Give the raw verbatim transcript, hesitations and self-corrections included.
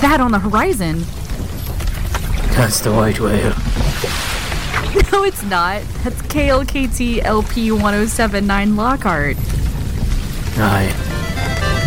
that on the horizon? That's the white whale. No, it's not. That's K L K T L P one oh seven nine Lockhart. Aye.